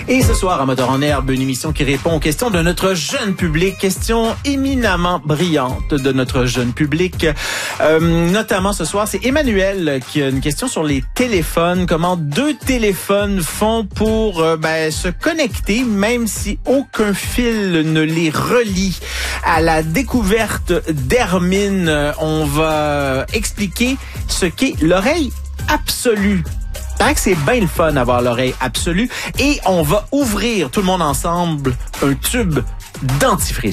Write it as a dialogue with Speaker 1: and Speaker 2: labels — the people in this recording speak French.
Speaker 1: Et ce soir, à Moteur en herbe, une émission qui répond aux questions de notre jeune public, questions éminemment brillantes de notre jeune public. Notamment ce soir, c'est Emmanuel qui a une question sur les téléphones. Comment 2 téléphones font pour se connecter, même si aucun fil ne les relie. À la découverte d'Hermine, on va expliquer ce qu'est l'oreille absolue. Paraît que c'est bien le fun d'avoir l'oreille absolue. Et on va ouvrir tout le monde ensemble un tube dentifrice.